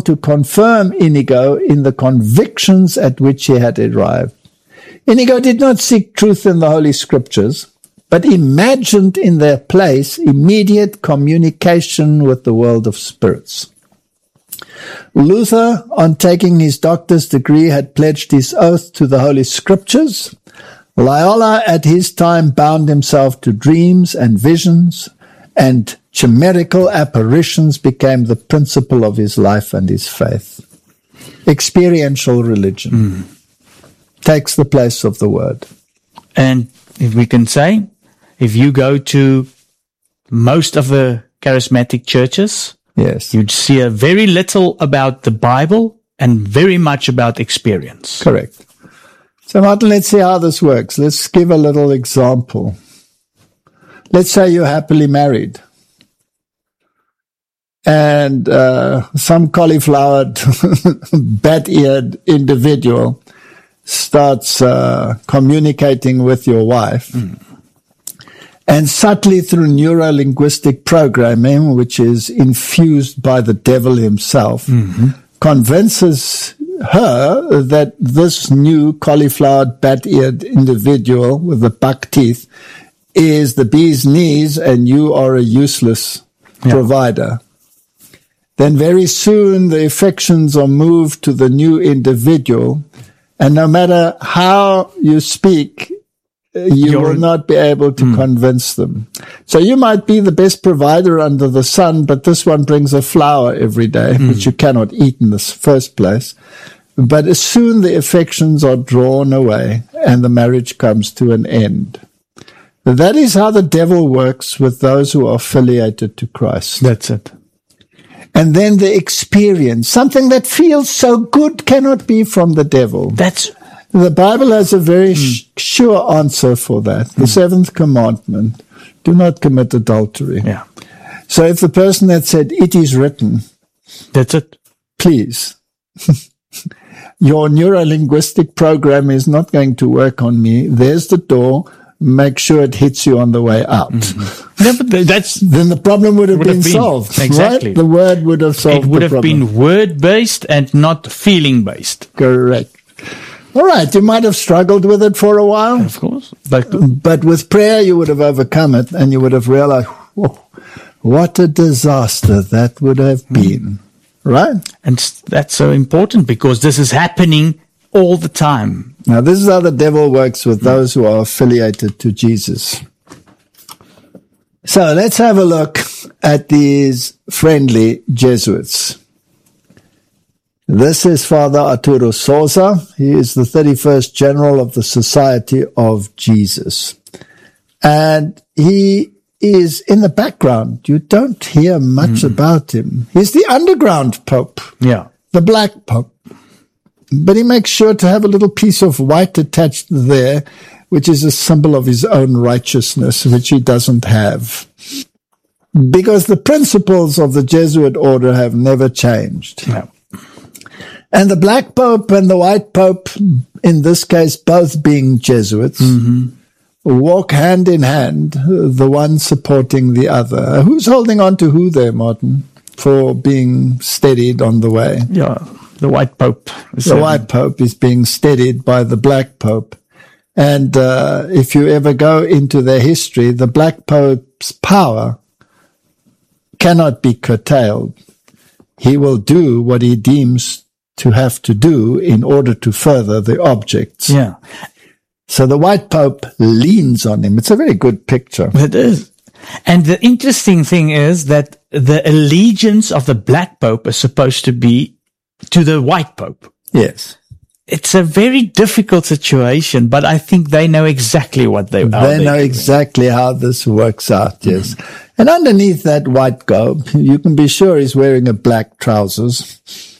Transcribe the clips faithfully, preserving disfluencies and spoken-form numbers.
to confirm Inigo in the convictions at which he had arrived. Inigo did not seek truth in the Holy Scriptures, but imagined in their place immediate communication with the world of spirits. Luther, on taking his doctor's degree, had pledged his oath to the Holy Scriptures. Loyola at his time bound himself to dreams and visions, and chimerical apparitions became the principle of his life and his faith. Experiential religion mm. takes the place of the word. And if we can say, if you go to most of the charismatic churches, yes, you'd see a very little about the Bible and very much about experience. Correct. So, Martin, let's see how this works. Let's give a little example. Let's say you're happily married, and uh, some cauliflowered, bat-eared individual starts uh, communicating with your wife, mm. and subtly through neuro-linguistic programming, which is infused by the devil himself, mm-hmm. convinces her that this new cauliflowered, bat-eared individual with the buck teeth is the bee's knees and you are a useless yeah. provider. Then very soon the affections are moved to the new individual, and no matter how you speak, you You're, will not be able to mm. convince them. So you might be the best provider under the sun, but this one brings a flower every day, mm. which you cannot eat in the first place. But as soon the affections are drawn away and the marriage comes to an end. That is how the devil works with those who are affiliated to Christ. That's it. And then the experience, something that feels so good cannot be from the devil. That's The Bible has a very mm. sh- sure answer for that. The mm. seventh commandment, do not commit adultery. Yeah. So if the person had said, it is written. That's it. Please. Your neuro-linguistic program is not going to work on me. There's the door. Make sure it hits you on the way out. Mm-hmm. Yeah, but that's then the problem would have would been, have been solved. Exactly. Right? The word would have solved It would the have problem. been word-based and not feeling-based. Correct. All right, you might have struggled with it for a while. Of course. But, but with prayer, you would have overcome it, and you would have realized, whoa, what a disaster that would have been. Right? And that's so important because this is happening all the time. Now, this is how the devil works with those who are affiliated to Jesus. So let's have a look at these friendly Jesuits. This is Father Arturo Sosa. He is the thirty-first General of the Society of Jesus. And he is in the background. You don't hear much mm. about him. He's the underground Pope. Yeah. The Black Pope. But he makes sure to have a little piece of white attached there, which is a symbol of his own righteousness, which he doesn't have. Because the principles of the Jesuit order have never changed. No. And the Black Pope and the White Pope, in this case, both being Jesuits, mm-hmm. walk hand in hand, the one supporting the other. Who's holding on to who there, Martin, for being steadied on the way? Yeah. The White Pope. The White Pope is being steadied by the Black Pope. And uh, if you ever go into their history, the Black Pope's power cannot be curtailed. He will do what he deems to have to do in order to further the objects. Yeah. So the White Pope leans on him. It's a very good picture. It is. And the interesting thing is that the allegiance of the Black Pope is supposed to be to the White Pope. Yes. It's a very difficult situation, but I think they know exactly what they are. They know doing. exactly how this works out, yes. Mm-hmm. And underneath that white gobe, you can be sure he's wearing a black trousers.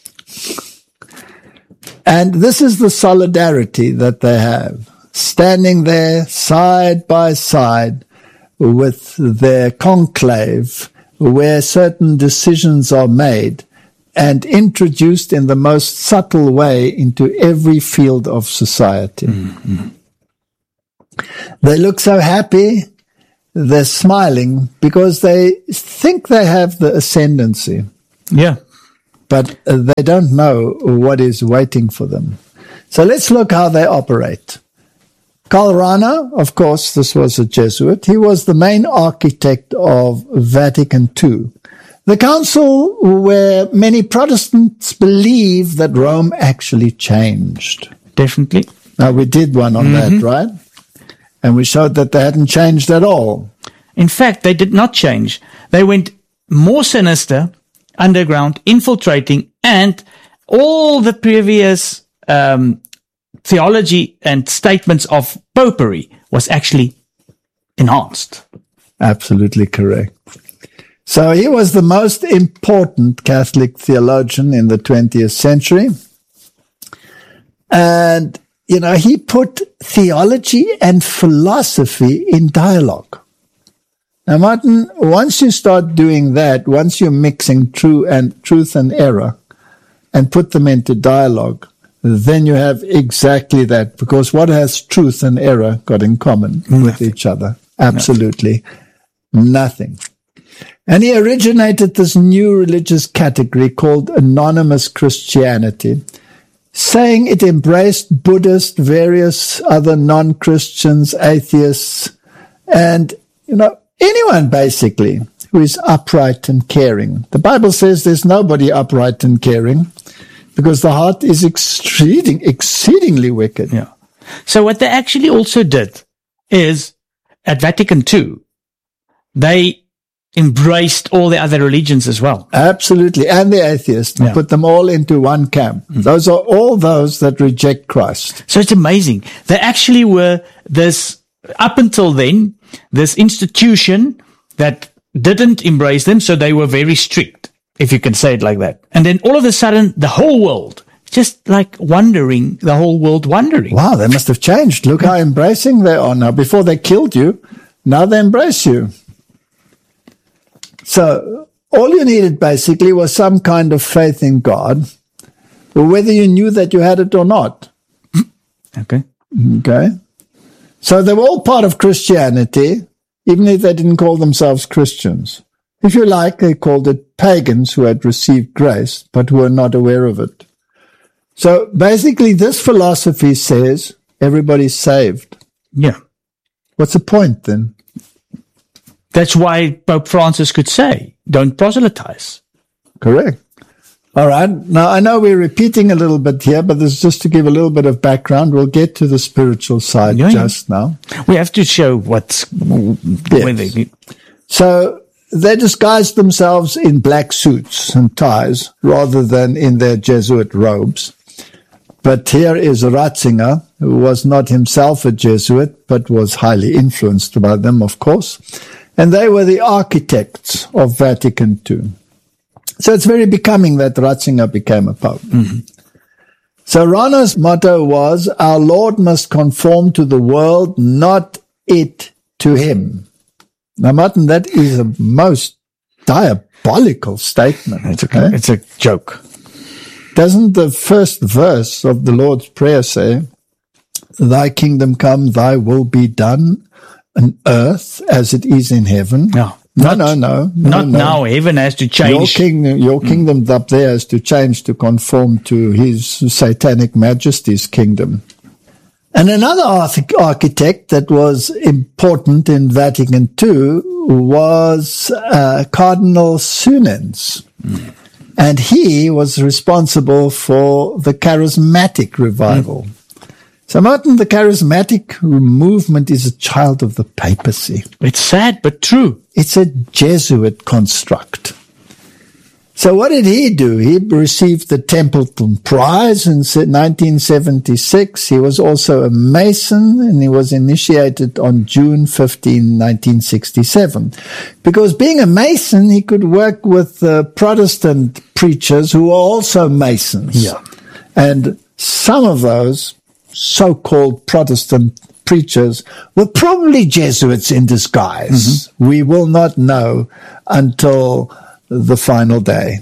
And this is the solidarity that they have, standing there side by side with their conclave, where certain decisions are made and introduced in the most subtle way into every field of society. Mm-hmm. They look so happy, they're smiling because they think they have the ascendancy. Yeah. but uh, they don't know what is waiting for them. So let's look how they operate. Karl Rahner, of course, this was a Jesuit. He was the main architect of Vatican Two, the council where many Protestants believe that Rome actually changed. Definitely. Now, we did one on Mm-hmm. that, right? And we showed that they hadn't changed at all. In fact, they did not change. They went more sinister, underground, infiltrating, and all the previous um, theology and statements of popery was actually enhanced. Absolutely correct. So he was the most important Catholic theologian in the twentieth century. And, you know, he put theology and philosophy in dialogue. Now, Martin, once you start doing that, once you're mixing true and truth and error and put them into dialogue, then you have exactly that. Because what has truth and error got in common Nothing. with each other? Absolutely nothing. And he originated this new religious category called anonymous Christianity, saying it embraced Buddhists, various other non-Christians, atheists, and, you know, anyone basically who is upright and caring. The Bible says there's nobody upright and caring because the heart is exceeding, exceedingly wicked. Yeah. So what they actually also did is at Vatican Two, they embraced all the other religions as well. Absolutely. And the atheists, Yeah. put them all into one camp. Mm. Those are all those that reject Christ. So it's amazing. They actually were this, up until then, this institution that didn't embrace them, so they were very strict, if you can say it like that. And then all of a sudden, the whole world, just like wondering, the whole world wondering. Wow, they must have changed. Look how embracing they are now. Before they killed you, now they embrace you. So all you needed basically was some kind of faith in God, whether you knew that you had it or not. Okay. Okay. So they were all part of Christianity, even if they didn't call themselves Christians. If you like, they called it pagans who had received grace, but who were not aware of it. So basically this philosophy says everybody's saved. Yeah. What's the point then? That's why Pope Francis could say, don't proselytize. Correct. All right. Now, I know we're repeating a little bit here, but this is just to give a little bit of background. We'll get to the spiritual side Yeah, yeah. just now. We have to show what's, when they, So they disguised themselves in black suits and ties rather than in their Jesuit robes. But here is Ratzinger, who was not himself a Jesuit, but was highly influenced by them, of course. And they were the architects of Vatican Two. So it's very becoming that Ratzinger became a pope. Mm-hmm. So Rahner's motto was, our Lord must conform to the world, not it to him. Now, Martin, that is a most diabolical statement. it's a, okay? it's a joke. Doesn't the first verse of the Lord's Prayer say, thy kingdom come, thy will be done on earth as it is in heaven? No, No, not, no, no. no not no. now. Heaven has to Your change. kingdom, your kingdom up there has to change to conform to his satanic majesty's kingdom. And another arch- architect that was important in Vatican Two was uh, Cardinal Sunens. Mm. And he was responsible for the charismatic revival. Mm. So, Martin, the charismatic movement is a child of the papacy. It's sad, but true. It's a Jesuit construct. So what did he do? He received the Templeton Prize in nineteen seventy-six. He was also a Mason, and he was initiated on June fifteenth, nineteen sixty-seven. Because being a Mason, he could work with uh, Protestant preachers who were also Masons. Yeah. And some of those so-called Protestant preachers were probably Jesuits in disguise. Mm-hmm. We will not know until the final day.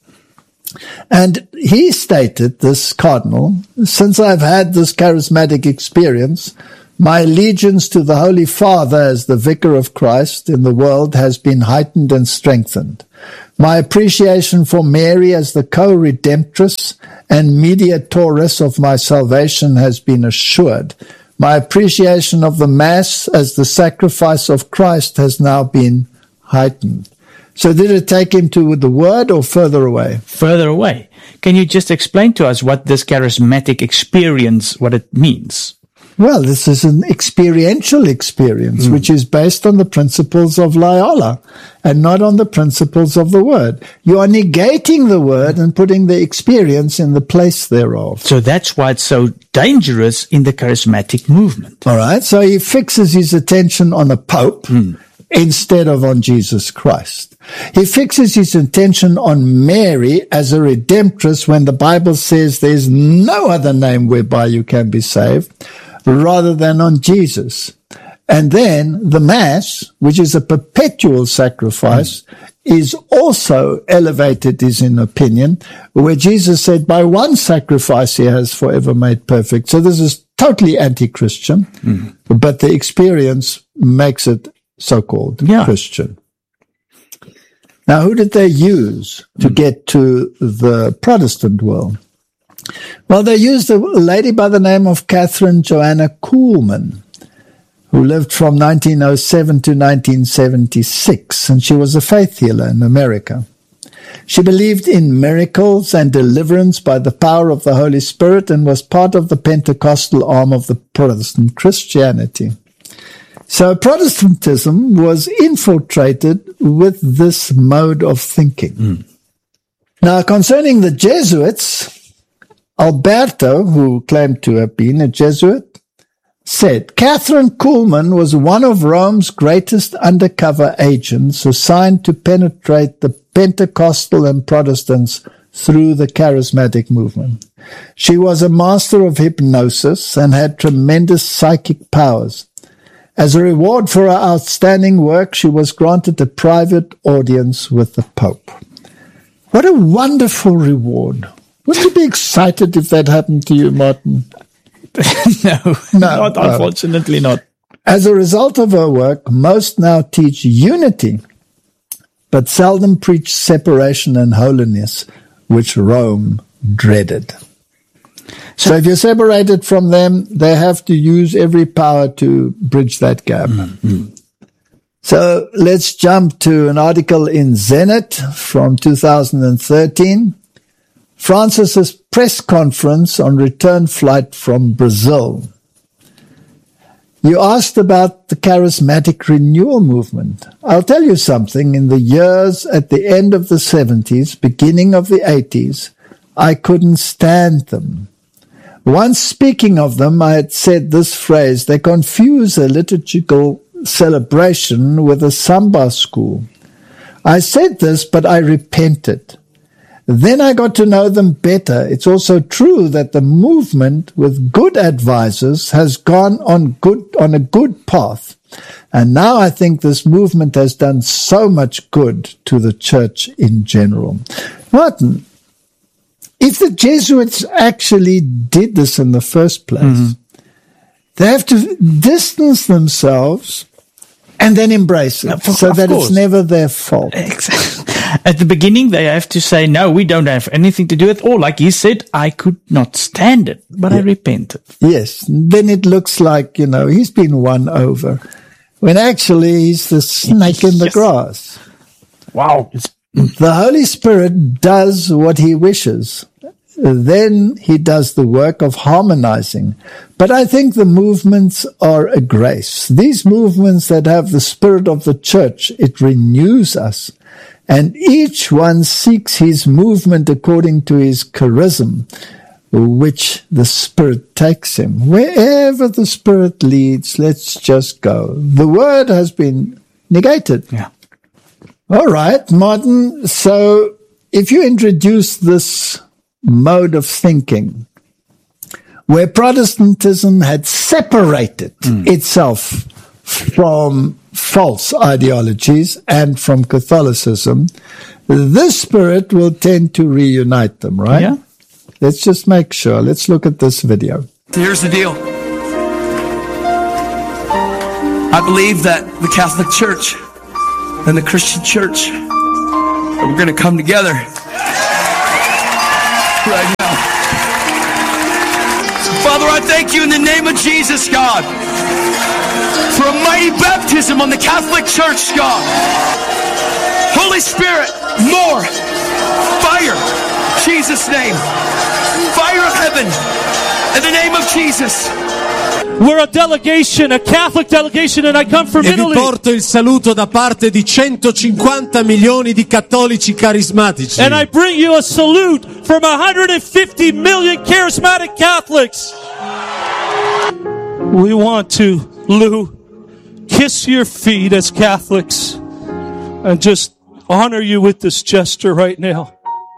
And he stated, this cardinal, since I've had this charismatic experience, My allegiance to the Holy Father as the Vicar of Christ in the world has been heightened and strengthened. My appreciation for Mary as the co-redemptress and mediatress of my salvation has been assured. My appreciation of the Mass as the sacrifice of Christ has now been heightened. So did it take him to the Word or further away? Further away. Can you just explain to us what this charismatic experience, what it means? Well, this is an experiential experience, mm. which is based on the principles of Loyola and not on the principles of the Word. You are negating the Word and putting the experience in the place thereof. So that's why it's so dangerous in the charismatic movement. All right. So he fixes his attention on a pope mm. instead of on Jesus Christ. He fixes his attention on Mary as a redemptress when the Bible says there's no other name whereby you can be saved, rather than on Jesus. And then the Mass, which is a perpetual sacrifice, mm. is also elevated, is in opinion, where Jesus said, by one sacrifice he has forever made perfect. So this is totally anti-Christian, mm. but the experience makes it so-called yeah. Christian. Now, who did they use to mm. get to the Protestant world? Well, they used a lady by the name of Catherine Joanna Kuhlman, who lived from nineteen oh seven to nineteen seventy-six, and she was a faith healer in America. She believed in miracles and deliverance by the power of the Holy Spirit and was part of the Pentecostal arm of the Protestant Christianity. So Protestantism was infiltrated with this mode of thinking. Mm. Now, concerning the Jesuits, Alberto, who claimed to have been a Jesuit, said, Catherine Kuhlman was one of Rome's greatest undercover agents assigned to penetrate the Pentecostal and Protestants through the charismatic movement. She was a master of hypnosis and had tremendous psychic powers. As a reward for her outstanding work, she was granted a private audience with the Pope. What a wonderful reward. Wouldn't you be excited if that happened to you, Martin? no, no, not, unfortunately not. As a result of her work, most now teach unity, but seldom preach separation and holiness, which Rome dreaded. So, so if you're separated from them, they have to use every power to bridge that gap. Mm-hmm. So let's jump to an article in Zenit from two thousand thirteen. Francis's press conference on return flight from Brazil. You asked about the charismatic renewal movement. I'll tell you something. In the years at the end of the seventies, beginning of the eighties, I couldn't stand them. Once speaking of them, I had said this phrase, they confuse a liturgical celebration with a samba school. I said this, but I repented. Then I got to know them better. It's also true that the movement, with good advisors, has gone on good on a good path. And now I think this movement has done so much good to the church in general. Martin, if the Jesuits actually did this in the first place, mm-hmm. they have to distance themselves and then embrace it, for, so that course. It's never their fault. Exactly. At the beginning, they have to say, no, we don't have anything to do with it. Or like he said, I could not stand it, but yeah. I repented. Yes. Then it looks like, you know, he's been won over, when actually he's the snake in the yes. grass. Wow. It's- the Holy Spirit does what he wishes. Then he does the work of harmonizing. But I think the movements are a grace. These movements that have the spirit of the church, it renews us. And each one seeks his movement according to his charism, which the Spirit takes him. Wherever the Spirit leads, let's just go. The word has been negated. Yeah. All right, Martin. So if you introduce this mode of thinking where Protestantism had separated mm. itself from false ideologies and from Catholicism, this Spirit will tend to reunite them, right? Yeah. Let's just make sure. Let's look at this video. Here's the deal. I believe that the Catholic Church and the Christian Church, we're going to come together right now. So Father, I thank you in the name of Jesus, God, for a mighty baptism on the Catholic Church, God. Holy Spirit, more fire, Jesus' name. Fire of heaven, in the name of Jesus. We're a delegation, a Catholic delegation, and I come from E Italy. vi porto il saluto da parte di centocinquanta milioni di cattolici carismatici. And I bring you a salute from one hundred fifty million charismatic Catholics. We want to, Lou, kiss your feet as Catholics and just honor you with this gesture right now.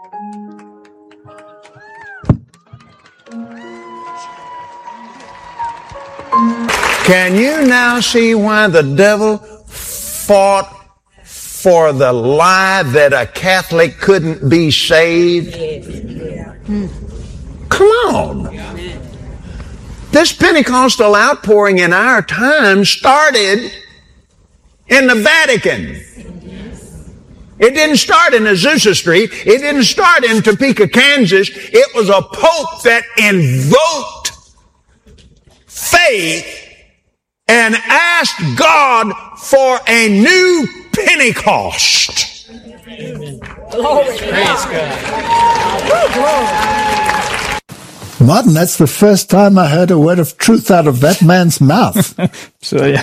Can you now see why the devil fought for the lie that a Catholic couldn't be saved? Come on. This Pentecostal outpouring in our time started in the Vatican. It didn't start in Azusa Street. It didn't start in Topeka, Kansas. It was a pope that invoked faith and asked God for a new Pentecost. Amen. Glory. Praise God. Martin, that's the first time I heard a word of truth out of that man's mouth. So, yeah.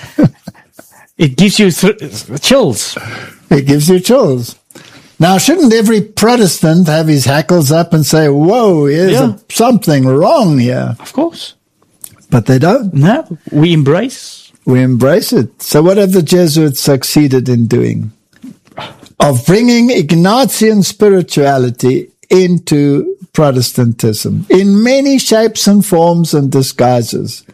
It gives you th- chills. It gives you chills. Now, shouldn't every Protestant have his hackles up and say, whoa, here's Yeah. a, something wrong here? Of course. But they don't. No, we embrace. We embrace it. So what have the Jesuits succeeded in doing? Of bringing Ignatian spirituality into Protestantism in many shapes and forms and disguises.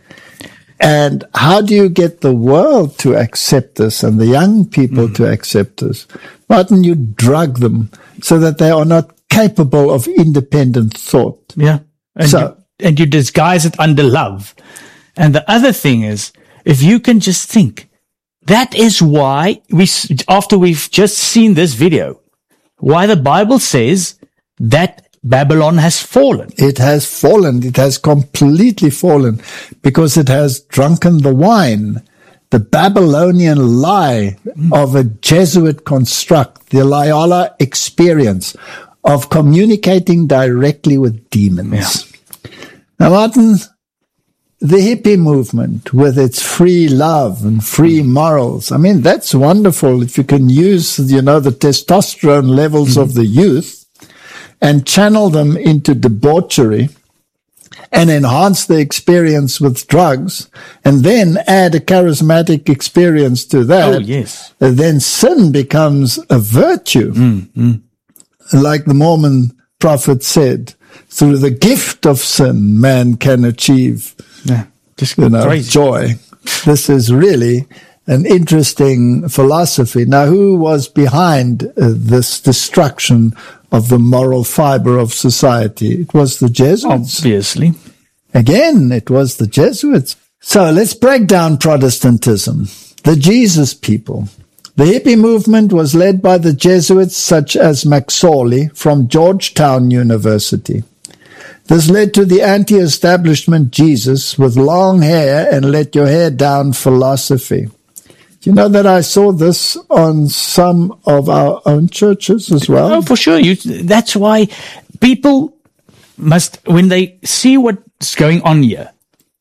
And how do you get the world to accept this and the young people mm. to accept this? Martin, you drug them so that they are not capable of independent thought. Yeah. And, so, you, and you disguise it under love. And the other thing is, if you can just think, that is why we, after we've just seen this video, why the Bible says that Babylon has fallen. It has fallen. It has completely fallen because it has drunken the wine. The Babylonian lie of a Jesuit construct, the Loyola experience of communicating directly with demons. Yeah. Now, Martin, the hippie movement with its free love and free morals, I mean, that's wonderful if you can use, you know, the testosterone levels mm-hmm. of the youth and channel them into debauchery and enhance the experience with drugs and then add a charismatic experience to that. Oh, yes. Then sin becomes a virtue. Mm-hmm. Like the Mormon prophet said, through the gift of sin, man can achieve yeah, just you know, crazy. joy. This is really an interesting philosophy. Now, who was behind uh, this destruction of the moral fiber of society? It was the Jesuits. Obviously. Again, it was the Jesuits. So let's break down Protestantism. The Jesus people. The hippie movement was led by the Jesuits such as McSorley from Georgetown University. This led to the anti-establishment Jesus with long hair and let your hair down philosophy. Do you know that I saw this on some of our own churches as well? Oh, for sure. You, that's why people must, when they see what's going on here,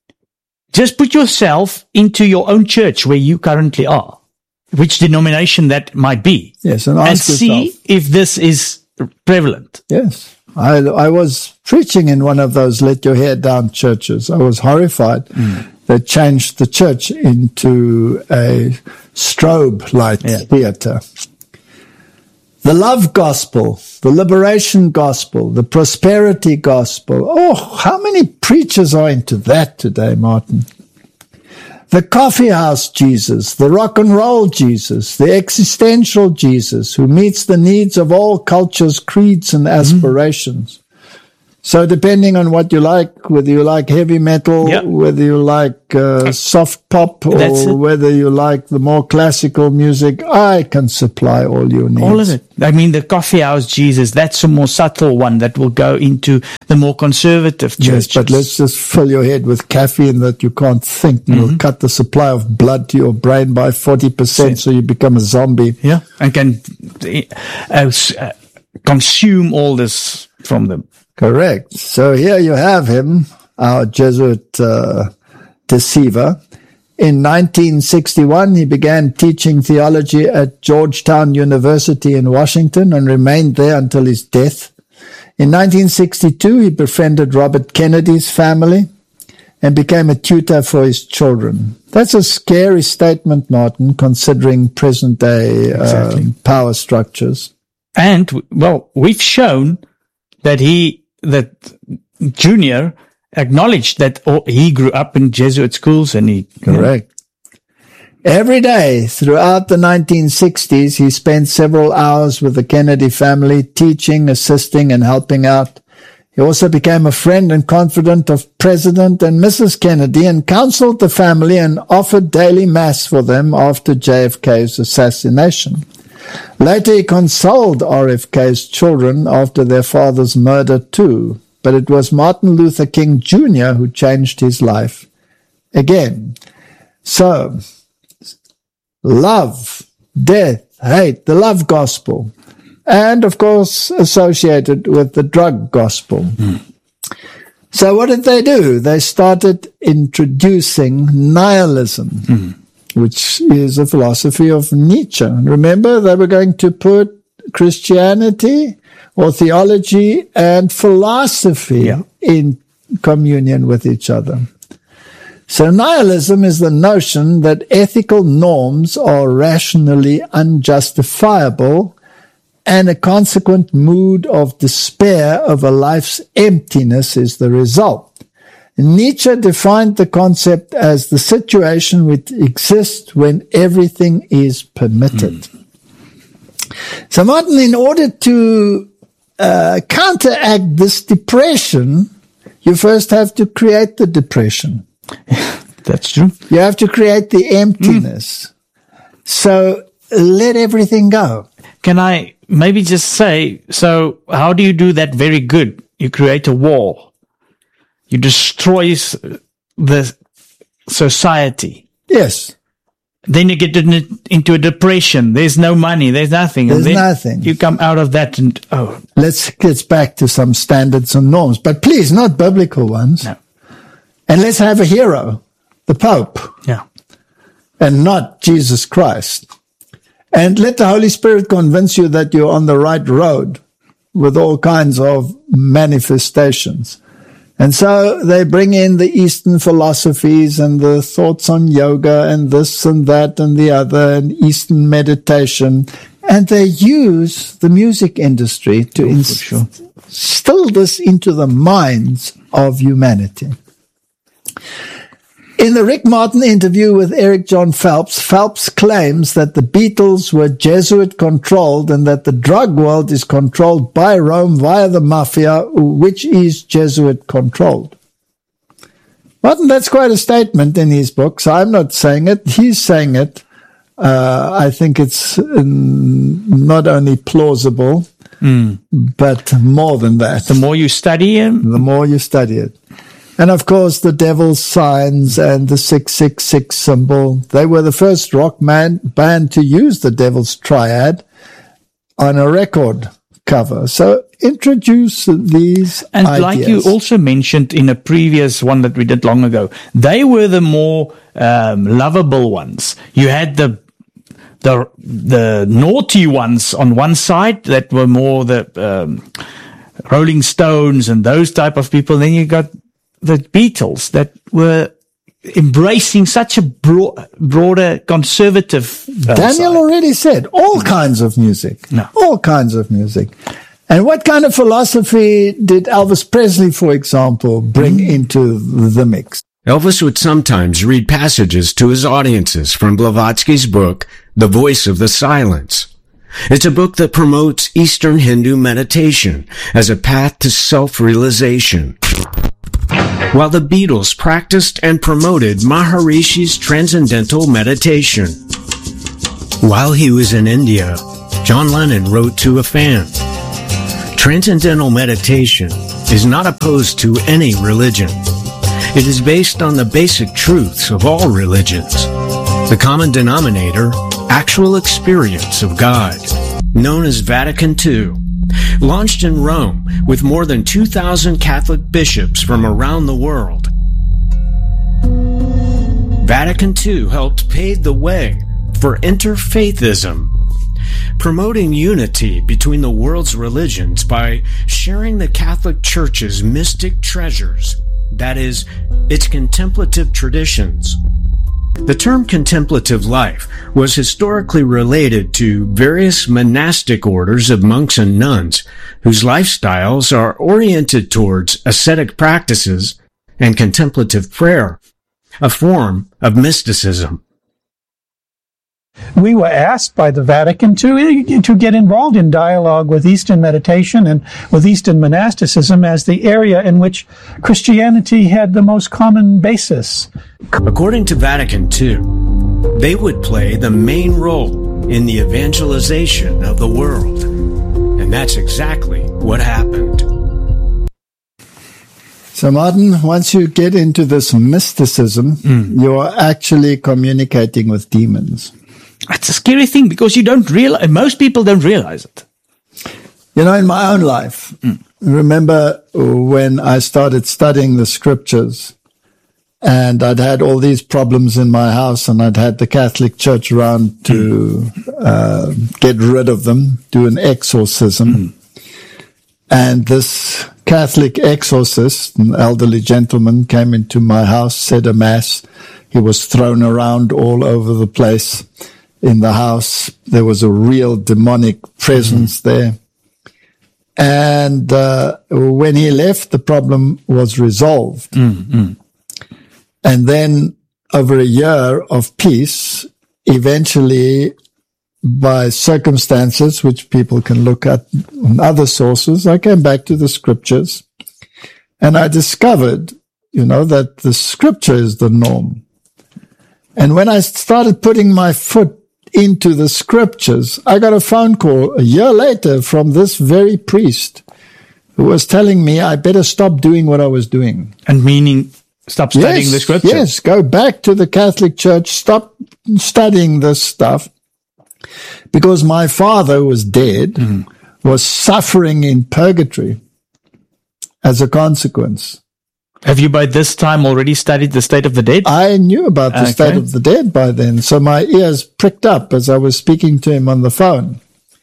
just put yourself into your own church where you currently are, which denomination that might be. Yes, and, and ask see yourself. if this is prevalent. Yes. I, I was preaching in one of those let your hair down churches. I was horrified. Mm. They changed the church into a strobe light yeah. theater. The love gospel, the liberation gospel, the prosperity gospel. Oh, how many preachers are into that today, Martin? The coffee house Jesus, the rock and roll Jesus, the existential Jesus who meets the needs of all cultures, creeds, and aspirations. Mm. So depending on what you like, whether you like heavy metal, Yep. whether you like uh, soft pop, That's or it. whether you like the more classical music, I can supply all your needs. All of it. I mean, the Coffee House Jesus, that's a more subtle one that will go into the more conservative Yes, churches. but let's just fill your head with caffeine that you can't think, and Mm-hmm. will cut the supply of blood to your brain by forty percent, so you become a zombie. Yeah. And can uh, s- uh, consume all this from them. Correct. So here you have him, our Jesuit uh, deceiver. In nineteen sixty-one, he began teaching theology at Georgetown University in Washington and remained there until his death. In nineteen sixty-two, he befriended Robert Kennedy's family and became a tutor for his children. That's a scary statement, Martin, considering present-day uh, Exactly. power structures. And, well, we've shown that he, that Junior acknowledged that oh, he grew up in Jesuit schools and he... Correct. Every day throughout the nineteen sixties, he spent several hours with the Kennedy family, teaching, assisting, and helping out. He also became a friend and confidant of President and Missus Kennedy and counseled the family and offered daily mass for them after J F K's assassination. Later, he consoled R F K's children after their father's murder too, but it was Martin Luther King Junior who changed his life again. So, love, death, hate, the love gospel, and of course associated with the drug gospel. Mm. So what did they do? They started introducing nihilism, mm. which is a philosophy of Nietzsche. Remember, they were going to put Christianity or theology and philosophy yeah. in communion with each other. So nihilism is the notion that ethical norms are rationally unjustifiable and a consequent mood of despair over life's emptiness is the result. Nietzsche defined the concept as the situation which exists when everything is permitted. Mm. So Martin, in order to uh, counteract this depression, you first have to create the depression. That's true. You have to create the emptiness. Mm. So let everything go. Can I maybe just say, so how do you do that very good? You create a wall. You destroy the society. Yes. Then you get in, into a depression. There's no money. There's nothing. There's and then nothing. You come out of that and, oh. Let's get back to some standards and norms, but please, not biblical ones. No. And let's have a hero, the Pope. Yeah. And not Jesus Christ. And let the Holy Spirit convince you that you're on the right road with all kinds of manifestations. And so they bring in the Eastern philosophies and the thoughts on yoga and this and that and the other and Eastern meditation. And they use the music industry to oh, inst- sure. instill this into the minds of humanity. In the Rick Martin interview with Eric John Phelps, Phelps claims that the Beatles were Jesuit-controlled and that the drug world is controlled by Rome via the mafia, which is Jesuit-controlled. Martin, that's quite a statement in his books. I'm not saying it. He's saying it. Uh, I think it's um, not only plausible, mm. but more than that. The more you study him, the more you study it. And of course, the devil's signs and the six six six symbol. They were the first rock man, band to use the devil's triad on a record cover. So introduce these and ideas. like you also mentioned in a previous one that we did long ago, they were the more um, lovable ones. You had the the the naughty ones on one side that were more the um, Rolling Stones and those type of people. Then you got the Beatles that were embracing such a broad, broader conservative uh, Daniel side. already said all kinds of music. No. All kinds of music. And what kind of philosophy did Elvis Presley, for example, bring mm. into the mix? Elvis would sometimes read passages to his audiences from Blavatsky's book, The Voice of the Silence. It's a book that promotes Eastern Hindu meditation as a path to self-realization. While the Beatles practiced and promoted Maharishi's transcendental meditation. While he was in India, John Lennon wrote to a fan, "Transcendental meditation is not opposed to any religion. It is based on the basic truths of all religions. The common denominator, actual experience of God, known as Vatican Two, launched in Rome with more than two thousand Catholic bishops from around the world. Vatican Two helped pave the way for interfaithism, promoting unity between the world's religions by sharing the Catholic Church's mystic treasures, that is, its contemplative traditions. The term contemplative life was historically related to various monastic orders of monks and nuns whose lifestyles are oriented towards ascetic practices and contemplative prayer, a form of mysticism." We were asked by the Vatican to, to get involved in dialogue with Eastern meditation and with Eastern monasticism as the area in which Christianity had the most common basis. According to Vatican Two, they would play the main role in the evangelization of the world. And that's exactly what happened. So, Martin, once you get into this mysticism, mm. you're actually communicating with demons. That's a scary thing because you don't realize, most people don't realize it. You know, in my own life, mm. remember when I started studying the scriptures and I'd had all these problems in my house and I'd had the Catholic Church around to mm. uh, get rid of them, do an exorcism. Mm. And this Catholic exorcist, an elderly gentleman, came into my house, said a mass. He was thrown around all over the place. In the house, there was a real demonic presence mm-hmm. there. And uh, when he left, the problem was resolved. Mm-hmm. And then over a year of peace, eventually, by circumstances which people can look at in other sources, I came back to the scriptures. And I discovered, you know, that the scripture is the norm. And when I started putting my foot into the scriptures, I got a phone call a year later from this very priest who was telling me I better stop doing what I was doing. And meaning stop studying yes, the scripture? Yes, go back to the Catholic Church, stop studying this stuff. Because my father, who was dead, mm. was suffering in purgatory as a consequence. Have you by this time already studied the state of the dead? I knew about the okay. state of the dead by then, so my ears pricked up as I was speaking to him on the phone.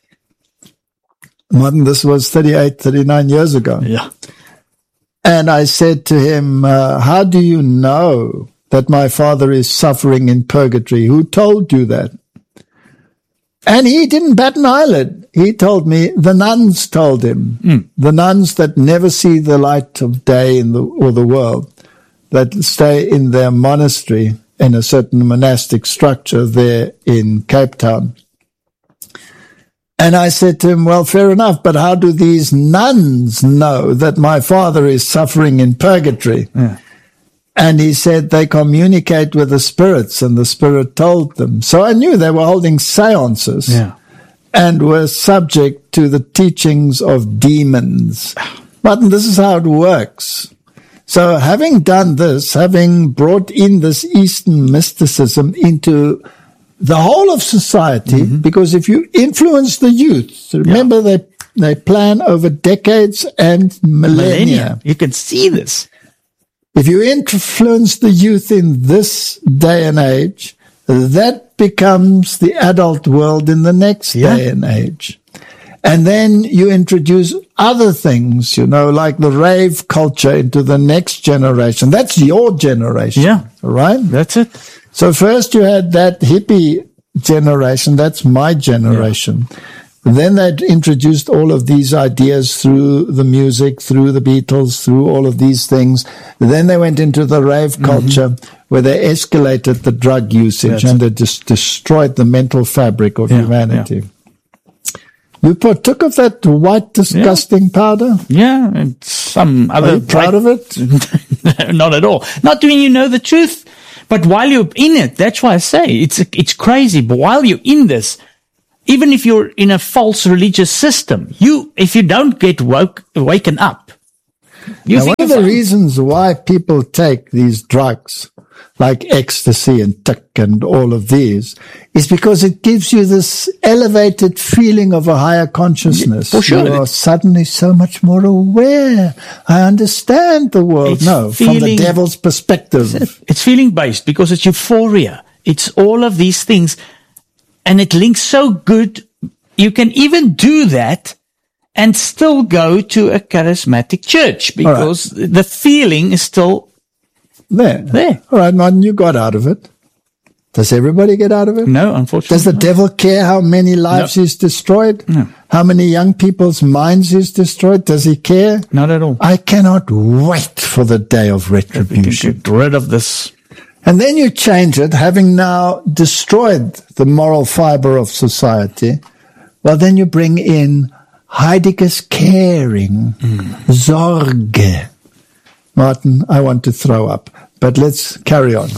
Martin, this was thirty-eight, thirty-nine years ago. Yeah. And I said to him, uh, how do you know that my father is suffering in purgatory? Who told you that? And he didn't bat an eyelid. He told me the nuns told him. Mm. The nuns that never see the light of day in the or the world, that stay in their monastery in a certain monastic structure there in Cape Town. And I said to him, well, fair enough, but how do these nuns know that my father is suffering in purgatory? Yeah. And he said they communicate with the spirits, and the spirit told them. So I knew they were holding seances yeah. and were subject to the teachings of demons. But this is how it works. So having done this, having brought in this Eastern mysticism into the whole of society, mm-hmm. because if you influence the youth, remember yeah. they they plan over decades and millennia. millennia. You can see this. If you influence the youth in this day and age, that becomes the adult world in the next yeah. day and age. And then you introduce other things, you know, like the rave culture into the next generation. That's your generation. Yeah. Right? That's it. So first you had that hippie generation. That's my generation. Yeah. Then they introduced all of these ideas through the music, through the Beatles, through all of these things. Then they went into the rave culture mm-hmm. where they escalated the drug usage That's and it. they just destroyed the mental fabric of yeah, humanity. Yeah. You partook of that white, disgusting yeah. powder? Yeah, and some other... Are you proud of it? Not at all. Not when you know the truth. But while you're in it, that's why I say it's it's crazy. But while you're in this, even if you're in a false religious system, you if you don't get woke, waken up, you now, one of the reasons why people take these drugs, like ecstasy and tick and all of these, is because it gives you this elevated feeling of a higher consciousness. For sure. You are suddenly so much more aware. I understand the world. It's no, feeling, from the devil's perspective. It's feeling based because it's euphoria. It's all of these things. And it links so good. You can even do that and still go to a charismatic church because right. the feeling is still There. There. All right, Martin, you got out of it. Does everybody get out of it? No, unfortunately. Does the not. devil care how many lives no. he's destroyed? No. How many young people's minds he's destroyed? Does he care? Not at all. I cannot wait for the day of retribution. Get rid of this. And then you change it, having now destroyed the moral fiber of society. Well, then you bring in Heidegger's caring, mm. Sorge. Martin, I want to throw up, but let's carry on.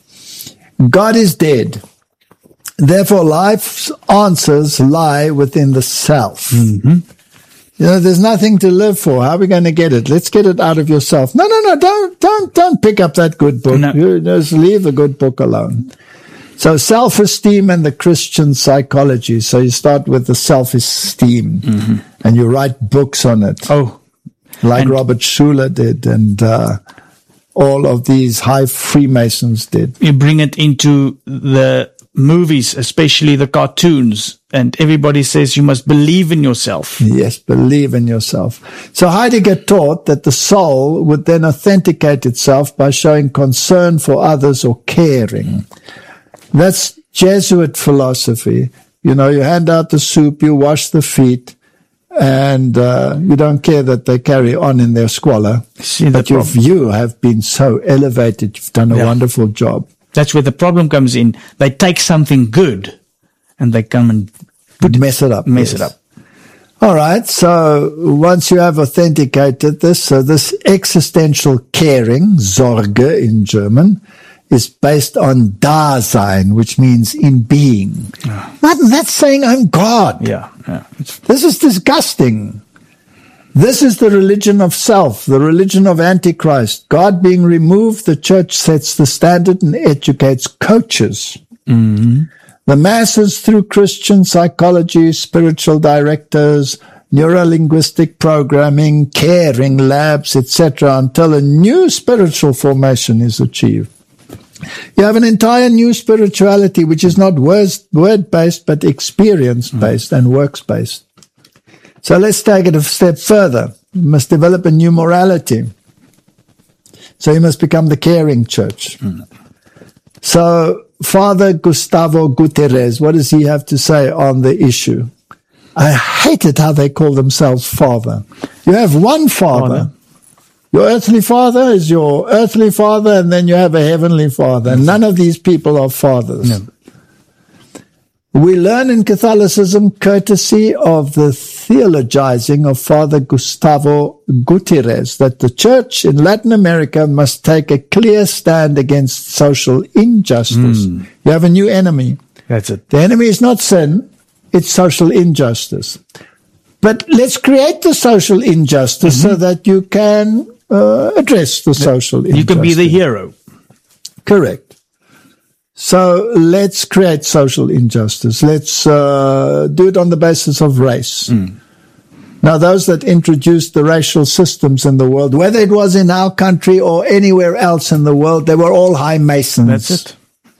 God is dead. Therefore, life's answers lie within the self. Mm-hmm. You know, there's nothing to live for. How are we going to get it? Let's get it out of yourself. No, no, no, don't, don't, don't pick up that good book. No. You just leave the good book alone. So self-esteem and the Christian psychology. So you start with the self-esteem mm-hmm. and you write books on it. Oh, like and Robert Schuller did and uh, all of these high Freemasons did. You bring it into the movies, especially the cartoons, and everybody says you must believe in yourself. Yes, believe in yourself. So Heidegger taught that the soul would then authenticate itself by showing concern for others or caring. That's Jesuit philosophy. You know, you hand out the soup, you wash the feet, and uh, you don't care that they carry on in their squalor. See, but you've, you have been so elevated. You've done a yeah. wonderful job. That's where the problem comes in. They take something good and they come and put mess it up. Mess yes. it up. All right. So once you have authenticated this, so this existential caring, Sorge in German, is based on Dasein, which means in being. Yeah. Martin, that's saying I'm God. Yeah, yeah. This is disgusting. This is the religion of self, the religion of Antichrist. God being removed, the church sets the standard and educates coaches. Mm-hmm. The masses through Christian psychology, spiritual directors, neuro-linguistic programming, caring labs, et cetera, until a new spiritual formation is achieved. You have an entire new spirituality which is not word-based but experience-based mm. and works-based. So let's take it a step further. You must develop a new morality. So you must become the caring church. Mm. So Father Gustavo Gutierrez, what does he have to say on the issue? I hated how they call themselves Father. You have one Father. father. Your earthly father is your earthly father, and then you have a heavenly father. And none of these people are fathers. No. We learn in Catholicism, courtesy of the theologizing of Father Gustavo Gutierrez, that the church in Latin America must take a clear stand against social injustice. Mm. You have a new enemy. That's it. The enemy is not sin, it's social injustice. But let's create the social injustice mm-hmm. so that you can uh, address the social you injustice. You can be the hero. Correct. So let's create social injustice. Let's uh, do it on the basis of race. Mm. Now, those that introduced the racial systems in the world, whether it was in our country or anywhere else in the world, they were all high Masons. That's it.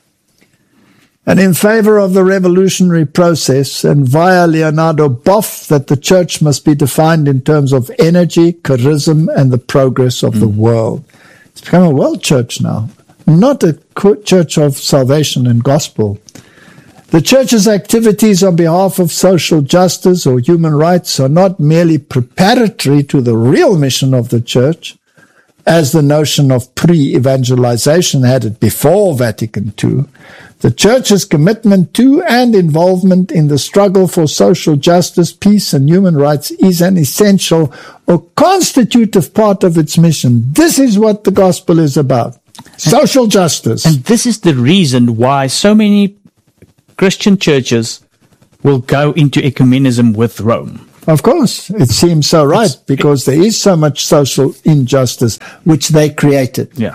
And in favor of the revolutionary process, and via Leonardo Boff, that the church must be defined in terms of energy, charisma, and the progress of mm. the world. It's become a world church now, not a church of salvation and gospel. The church's activities on behalf of social justice or human rights are not merely preparatory to the real mission of the church, as the notion of pre-evangelization had it before Vatican Two, the Church's commitment to and involvement in the struggle for social justice, peace, and human rights is an essential or constitutive part of its mission. This is what the gospel is about. Social and, justice. And this is the reason why so many Christian churches will go into ecumenism with Rome. Of course, it seems so right, it's, because there is so much social injustice which they created. Yeah.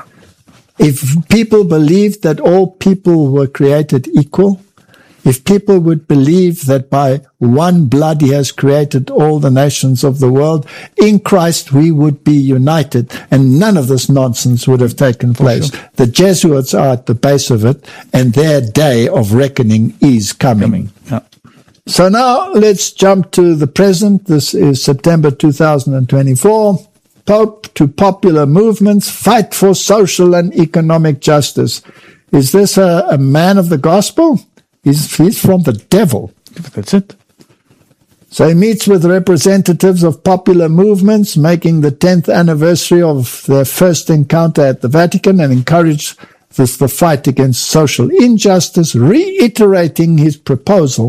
If people believed that all people were created equal, if people would believe that by one blood he has created all the nations of the world, in Christ we would be united, and none of this nonsense would have taken place. Sure. The Jesuits are at the base of it, and their day of reckoning is coming. coming. Yeah. So now let's jump to the present. This is September two thousand twenty-four. Pope to popular movements, fight for social and economic justice. Is this a, a man of the gospel? He's, he's from the devil. That's it. So he meets with representatives of popular movements, making the tenth anniversary of their first encounter at the Vatican, and encouraged this the fight against social injustice, reiterating his proposal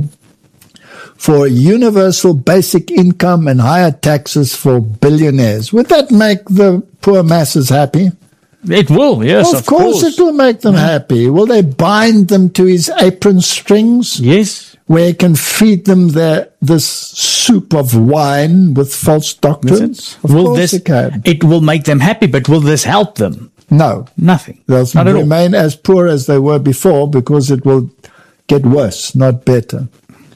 for universal basic income and higher taxes for billionaires. Would that make the poor masses happy? It will, yes, of, of course, course. It will make them yeah. happy. Will they bind them to his apron strings? Yes. Where he can feed them their this soup of wine with false doctrines? Of will course this, it can. It will make them happy, but will this help them? No. Nothing. They'll Not remain as poor as they were before, because it will get worse, not better.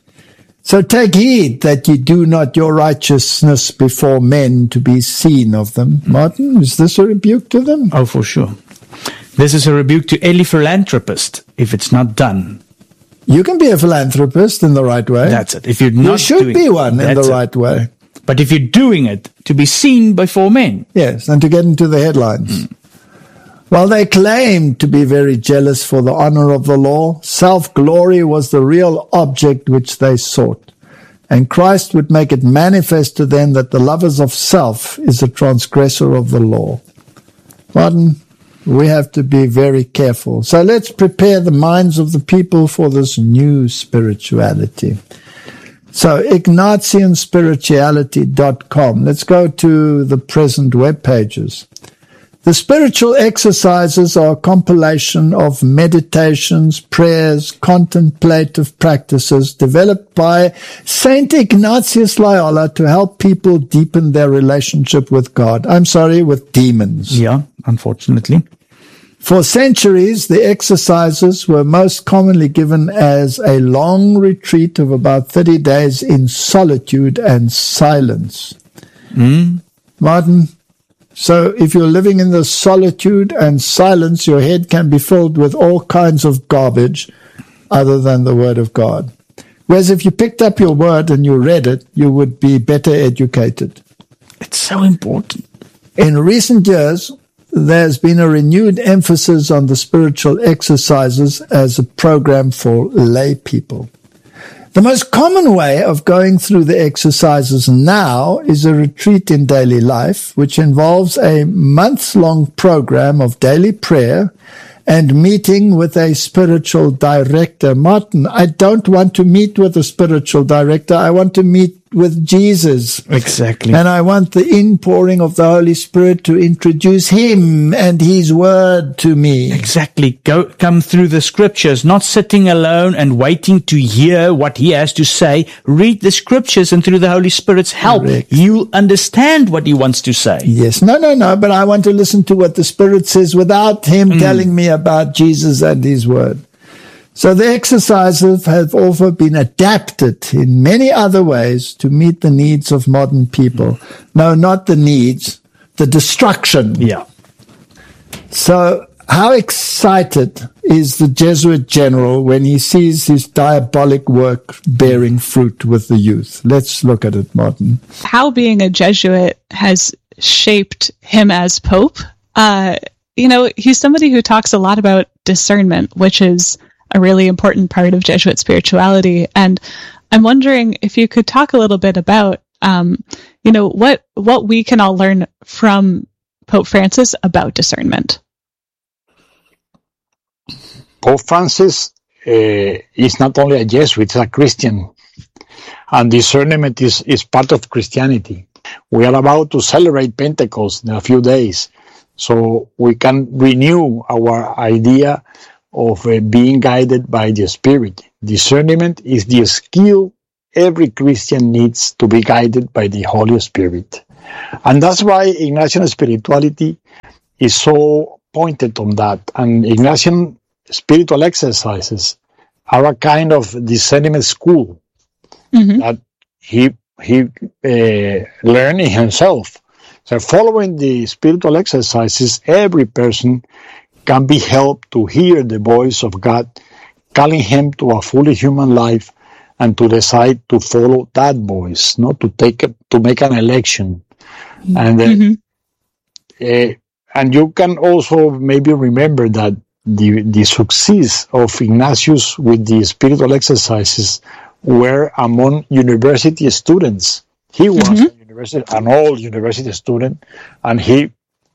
So take heed that ye do not your righteousness before men to be seen of them. Martin, is this a rebuke to them? Oh, for sure. This is a rebuke to any philanthropist if it's not done. You can be a philanthropist in the right way. That's it. If you're not you should doing, be one in the it. right way. But if you're doing it to be seen before men. Yes, and to get into the headlines. Mm. While they claimed to be very jealous for the honor of the law, self-glory was the real object which they sought. And Christ would make it manifest to them that the lovers of self is a transgressor of the law. Martin, we have to be very careful. So let's prepare the minds of the people for this new spirituality. So Ignatian Spirituality dot com. Let's go to the present web pages. The spiritual exercises are a compilation of meditations, prayers, contemplative practices developed by Saint Ignatius Loyola to help people deepen their relationship with God. I'm sorry, with demons. Yeah, unfortunately. For centuries, the exercises were most commonly given as a long retreat of about thirty days in solitude and silence. Mm. Martin, so if you're living in the solitude and silence, your head can be filled with all kinds of garbage other than the Word of God. Whereas if you picked up your Word and you read it, you would be better educated. It's so important. In recent years, there's been a renewed emphasis on the spiritual exercises as a program for lay people. The most common way of going through the exercises now is a retreat in daily life, which involves a months-long program of daily prayer and meeting with a spiritual director. Martin, I don't want to meet with a spiritual director. I want to meet with Jesus. Exactly. And I want the inpouring of the Holy Spirit to introduce Him and His Word to me. Exactly. Go, come through the scriptures, not sitting alone and waiting to hear what He has to say. Read the scriptures, and through the Holy Spirit's help, Correct. You'll understand what He wants to say. Yes. No, no, no. But I want to listen to what the Spirit says without Him mm. telling me about Jesus and His Word. So the exercises have also been adapted in many other ways to meet the needs of modern people. No, not the needs, the destruction. Yeah. So how excited is the Jesuit general when he sees his diabolic work bearing fruit with the youth? Let's look at it, Martin. How being a Jesuit has shaped him as Pope. Uh, you know, he's somebody who talks a lot about discernment, which is a really important part of Jesuit spirituality. And I'm wondering if you could talk a little bit about, um, you know, what, what we can all learn from Pope Francis about discernment? Pope Francis uh, is not only a Jesuit, he's a Christian. And discernment is, is part of Christianity. We are about to celebrate Pentecost in a few days. So we can renew our idea of uh, being guided by the Spirit. Discernment is the skill every Christian needs to be guided by the Holy Spirit. And that's why Ignatian spirituality is so pointed on that. And Ignatian spiritual exercises are a kind of discernment school mm-hmm. that he he uh, learned himself. So following the spiritual exercises, every person can be helped to hear the voice of God, calling him to a fully human life and to decide to follow that voice, not to take it, to make an election. Mm-hmm. And uh, mm-hmm. uh, and you can also maybe remember that the the success of Ignatius with the spiritual exercises were among university students. He was mm-hmm. a university, an old university student, and he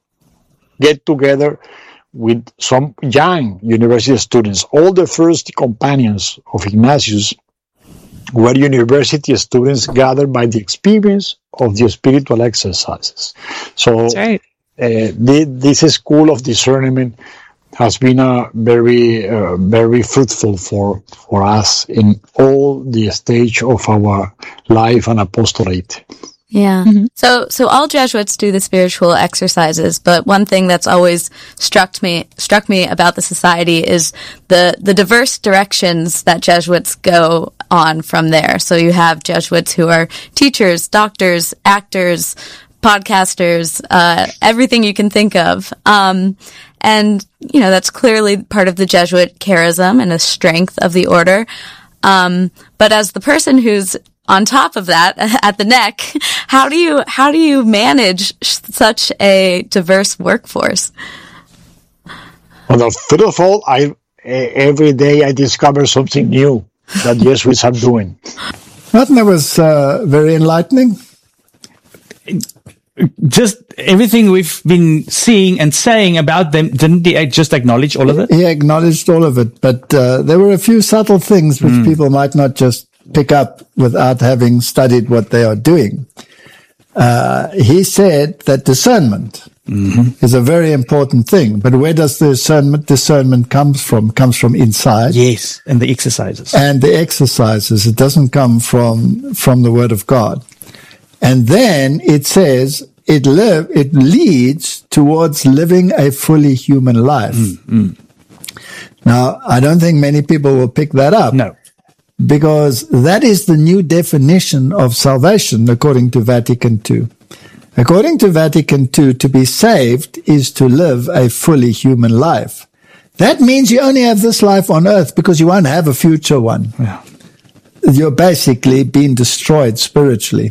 get together with some young university students. All the first companions of Ignatius were university students gathered by the experience of the spiritual exercises. So That's right. uh, the, this school of discernment has been a very, uh, very fruitful for for us in all the stage of our life and apostolate. Yeah. Mm-hmm. So, so all Jesuits do the spiritual exercises, but one thing that's always struck me, struck me about the society is the, the diverse directions that Jesuits go on from there. So you have Jesuits who are teachers, doctors, actors, podcasters, uh, everything you can think of. Um, and, you know, that's clearly part of the Jesuit charism and a strength of the order. Um, but as the person who's on top of that, at the neck, how do you how do you manage such a diverse workforce? Well, first of all, I every day I discover something new that Jesuits are doing. Martin, that was uh, very enlightening. Just everything we've been seeing and saying about them, didn't he just acknowledge all of it? He acknowledged all of it, but uh, there were a few subtle things which mm. people might not just pick up without having studied what they are doing. Uh, he said that discernment mm-hmm. is a very important thing, but where does the discernment discernment comes from? Comes from inside. Yes, and the exercises. And the exercises. It doesn't come from from the Word of God. And then it says it live it leads towards living a fully human life. Mm-hmm. Now, I don't think many people will pick that up. No. Because that is the new definition of salvation according to Vatican Two. According to Vatican Two, to be saved is to live a fully human life. That means you only have this life on earth because you won't have a future one. Yeah. You're basically being destroyed spiritually.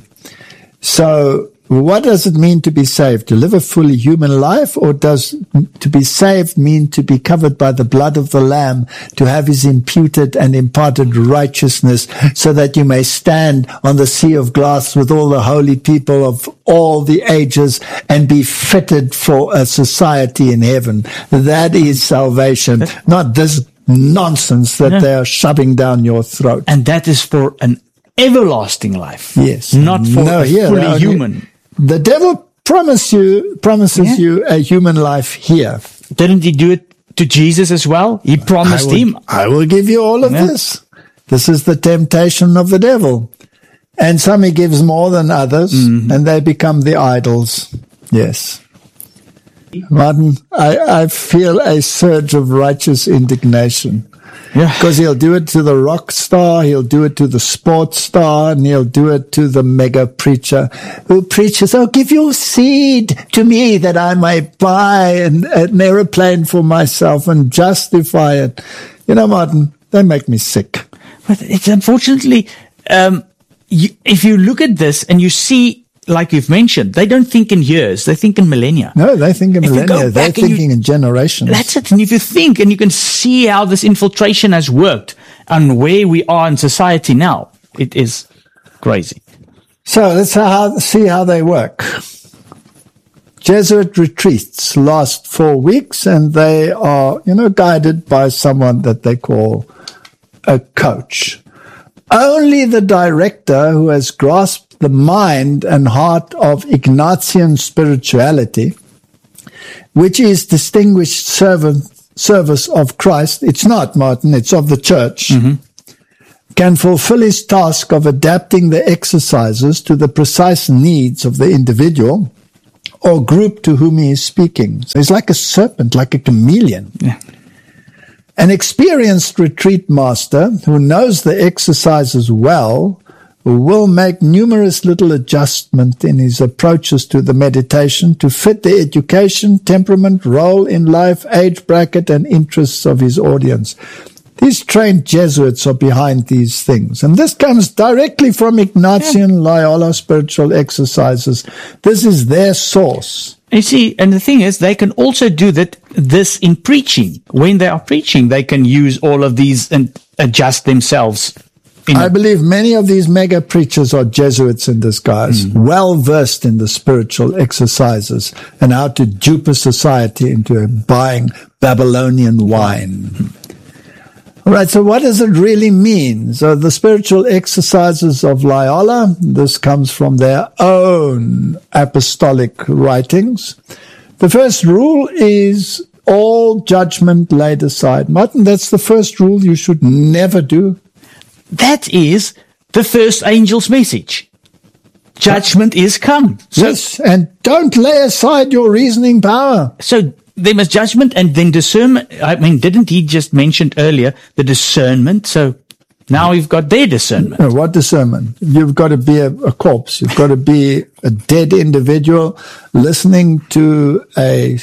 So what does it mean to be saved? To live a fully human life, or does to be saved mean to be covered by the blood of the Lamb, to have his imputed and imparted righteousness, so that you may stand on the sea of glass with all the holy people of all the ages and be fitted for a society in heaven? That is salvation, not this nonsense that yeah. they are shoving down your throat. And that is for an everlasting life. Yes. Not for no, a yeah, fully no, human. The devil promise you, promises yeah. you a human life here. Didn't he do it to Jesus as well? He promised I will, him. I will give you all of yeah. this. This is the temptation of the devil. And some he gives more than others, mm-hmm. and they become the idols. Yes. Martin, I, I feel a surge of righteous indignation. Yeah. Because he'll do it to the rock star, he'll do it to the sports star, and he'll do it to the mega preacher who preaches, oh, give your seed to me that I may buy an, an aeroplane for myself and justify it. You know, Martin, they make me sick. But it's unfortunately, um, you, if you look at this and you see, like you've mentioned, they don't think in years, they think in millennia. No, they think in if millennia, they're thinking you, in generations. That's it. And if you think, and you can see how this infiltration has worked and where we are in society now, it is crazy. So let's how, see how they work. Jesuit retreats last four weeks, and they are, you know, guided by someone that they call a coach. Only the director who has grasped the mind and heart of Ignatian spirituality, which is distinguished servant, service of Christ, it's not, Martin, it's of the church, mm-hmm. can fulfill his task of adapting the exercises to the precise needs of the individual or group to whom he is speaking. So he's like a serpent, like a chameleon. Yeah. An experienced retreat master who knows the exercises well will make numerous little adjustments in his approaches to the meditation to fit the education, temperament, role in life, age bracket, and interests of his audience. These trained Jesuits are behind these things. And this comes directly from Ignatian yeah. Loyola spiritual exercises. This is their source. You see, and the thing is, they can also do that, this in preaching. When they are preaching, they can use all of these and adjust themselves. I believe many of these mega preachers are Jesuits in disguise, mm. well versed in the spiritual exercises and how to dupe a society into buying Babylonian wine. All right, so what does it really mean? So the spiritual exercises of Loyola, this comes from their own apostolic writings. The first rule is all judgment laid aside. Martin, that's the first rule you should never do. That is the first angel's message. Judgment is come. So, yes, and don't lay aside your reasoning power. So there must judgment and then discernment. I mean, didn't he just mention earlier the discernment? So now we've got their discernment. No, what discernment? You've got to be a, a corpse. You've got to be a dead individual listening to a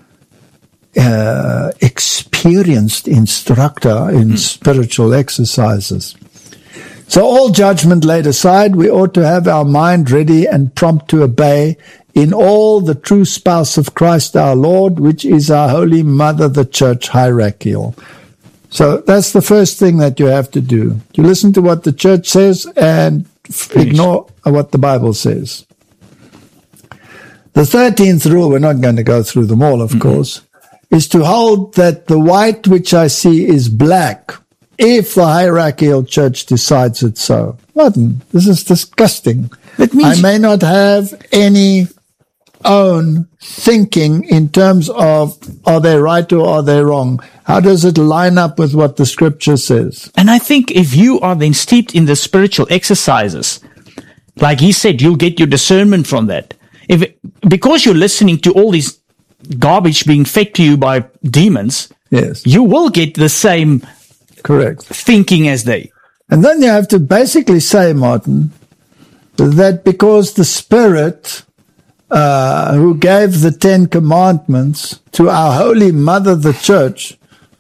uh, experienced instructor in mm. spiritual exercises. So all judgment laid aside, we ought to have our mind ready and prompt to obey in all the true spouse of Christ our Lord, which is our Holy Mother, the Church, hierarchical. So that's the first thing that you have to do. You listen to what the Church says and Finish. Ignore what the Bible says. The thirteenth rule, we're not going to go through them all, of mm-hmm. course, is to hold that the white which I see is black, if the hierarchical church decides it so. Martin, this is disgusting. That means I may not have any own thinking in terms of are they right or are they wrong. How does it line up with what the scripture says? And I think if you are then steeped in the spiritual exercises, like he said, you'll get your discernment from that. If it, because you're listening to all these garbage being fed to you by demons, yes, you will get the same correct thinking as they. And then you have to basically say, Martin, that because the Spirit uh, who gave the Ten Commandments to our Holy Mother, the Church,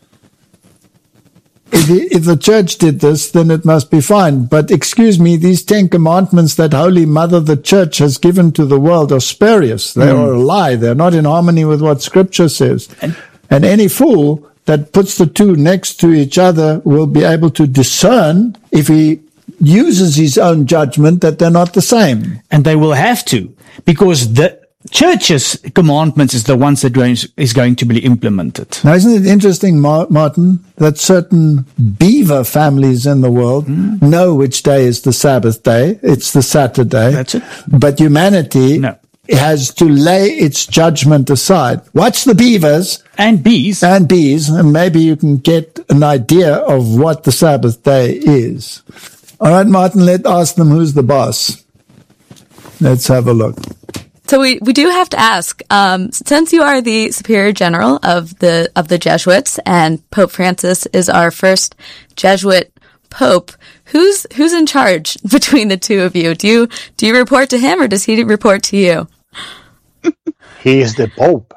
if the, if the Church did this, then it must be fine. But excuse me, these Ten Commandments that Holy Mother, the Church, has given to the world are spurious. They mm. are a lie. They're not in harmony with what Scripture says. And, and any fool that puts the two next to each other will be able to discern, if he uses his own judgment, that they're not the same. And they will have to, because the church's commandments is the ones that is going to be implemented. Now, isn't it interesting, Martin, that certain beaver families in the world mm. know which day is the Sabbath day? It's the Saturday. That's it. But humanity no. has to lay its judgment aside. Watch the beavers. And bees. And bees, and maybe you can get an idea of what the Sabbath day is. All right, Martin, let's ask them who's the boss. Let's have a look. So we, we do have to ask, um, since you are the Superior General of the of the Jesuits, and Pope Francis is our first Jesuit Pope, who's who's in charge between the two of you? Do you do you report to him, or does he report to you? He is the Pope.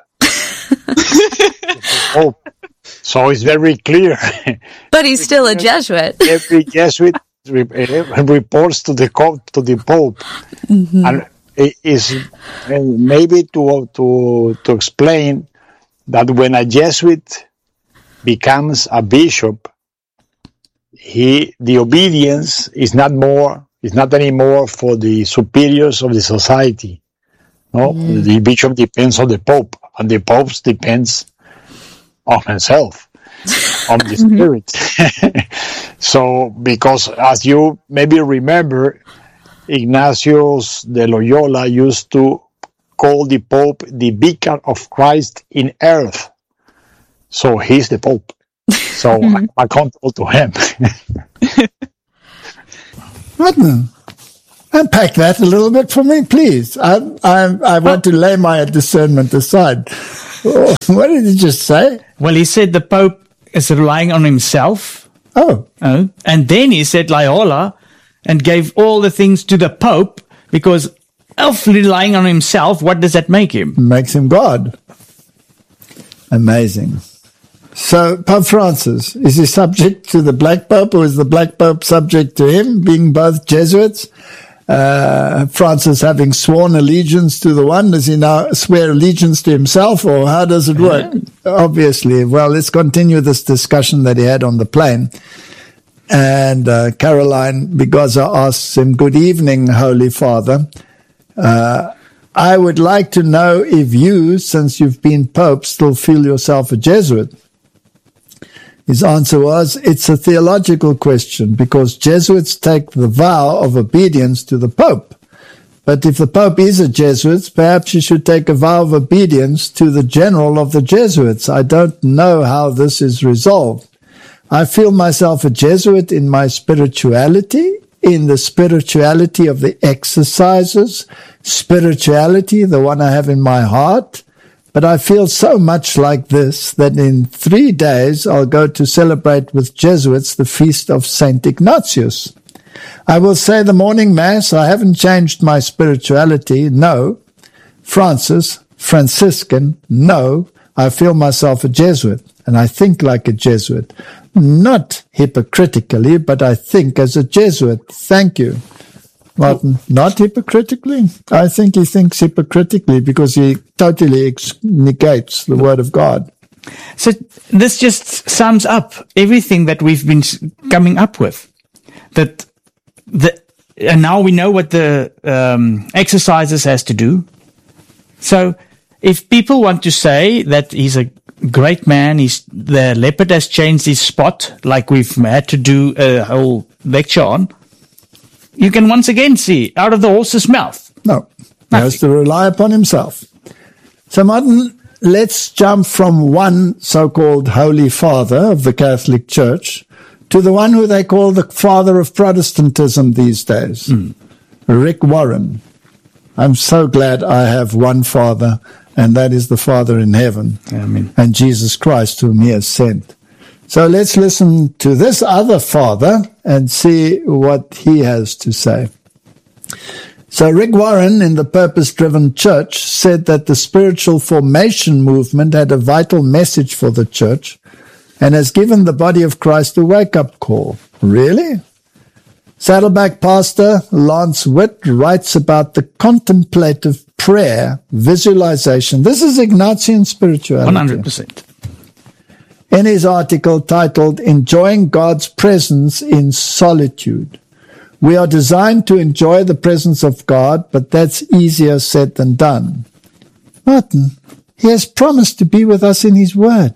Pope. So it's very clear. But he's still a Jesuit. Every Jesuit reports to the to the Pope, mm-hmm. and it is maybe to to to explain that when a Jesuit becomes a bishop, he the obedience is not more is not anymore for the superiors of the society, No, mm. the bishop depends on the pope, and the pope depends on himself, on the spirit. So, because as you maybe remember, Ignatius de Loyola used to call the pope the vicar of Christ in earth. So he's the pope. So mm-hmm. I'm accountable to him. Martin, unpack that a little bit for me, please. I, I, I want to lay my discernment aside. What did he just say? Well, he said the Pope is relying on himself. Oh. oh. And then he said Loyola and gave all the things to the Pope because of relying on himself, what does that make him? Makes him God. Amazing. So, Pope Francis, is he subject to the Black Pope, or is the Black Pope subject to him, being both Jesuits? Uh, Francis having sworn allegiance to the one, does he now swear allegiance to himself, or how does it work? Yeah. Obviously. Well, let's continue this discussion that he had on the plane. And uh, Caroline Bigoza asks him, "Good evening, Holy Father. Uh, I would like to know if you, since you've been Pope, still feel yourself a Jesuit." His answer was, "It's a theological question because Jesuits take the vow of obedience to the Pope. But if the Pope is a Jesuit, perhaps you should take a vow of obedience to the general of the Jesuits. I don't know how this is resolved. I feel myself a Jesuit in my spirituality, in the spirituality of the exercises, spirituality, the one I have in my heart. But I feel so much like this that in three days I'll go to celebrate with Jesuits the feast of Saint Ignatius. I will say the morning mass. I haven't changed my spirituality. No. Francis, Franciscan. No. I feel myself a Jesuit and I think like a Jesuit. Not hypocritically, but I think as a Jesuit. Thank you." Martin, not hypocritically? I think he thinks hypocritically because he totally ex- negates the word of God. So this just sums up everything that we've been coming up with. That the and now we know what the um, exercises has to do. So if people want to say that he's a great man, he's the leopard has changed his spot, like we've had to do a whole lecture on, you can once again see out of the horse's mouth. No, he has to rely upon himself. So, Martin, let's jump from one so-called Holy Father of the Catholic Church to the one who they call the father of Protestantism these days, mm. Rick Warren. I'm so glad I have one Father, and that is the Father in heaven, Amen. And Jesus Christ whom he has sent. So let's listen to this other father and see what he has to say. So Rick Warren in the Purpose-Driven Church said that the spiritual formation movement had a vital message for the church and has given the body of Christ a wake-up call. Really? Saddleback pastor Lance Witt writes about the contemplative prayer, visualization. This is Ignatian spirituality. one hundred percent. In his article titled "Enjoying God's Presence in Solitude." We are designed to enjoy the presence of God, but that's easier said than done. Martin, he has promised to be with us in his word.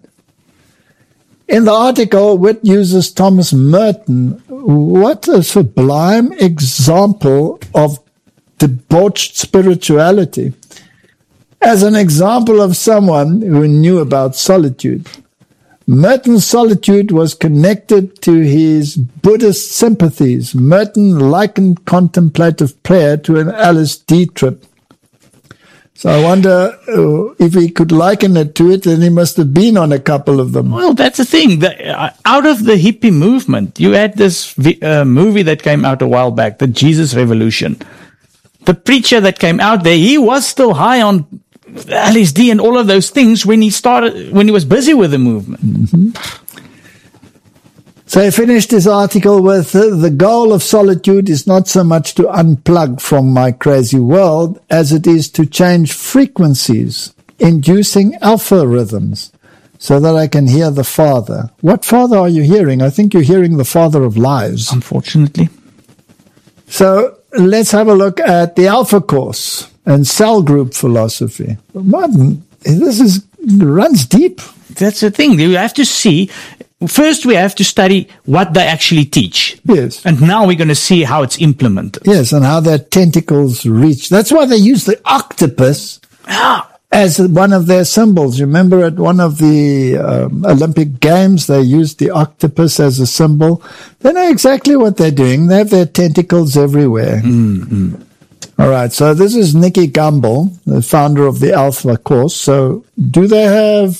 In the article, Witt uses Thomas Merton. What a sublime example of debauched spirituality, as an example of someone who knew about solitude. Merton's solitude was connected to his Buddhist sympathies. Merton likened contemplative prayer to an L S D trip. So I wonder uh, if he could liken it to it, then he must have been on a couple of them. Well, that's the thing. The, uh, out of the hippie movement, you had this vi- uh, movie that came out a while back, the Jesus Revolution. The preacher that came out there, he was still high on L S D and all of those things when he started, when he was busy with the movement. Mm-hmm. So he finished his article with, uh, the goal of solitude is not so much to unplug from my crazy world as it is to change frequencies, inducing alpha rhythms, so that I can hear the Father. What Father are you hearing? I think you're hearing the Father of lies. Unfortunately. So let's have a look at the Alpha Course. and cell group philosophy. Martin, this is runs deep. That's the thing. You have to see. First, we have to study what they actually teach. Yes. And now we're going to see how it's implemented. Yes, and how their tentacles reach. That's why they use the octopus as one of their symbols. Remember at one of the um, Olympic Games, they used the octopus as a symbol. They know exactly what they're doing. They have their tentacles everywhere. Mm-hmm. All right, so this is Nikki Gumbel, the founder of the Alpha course. So do they have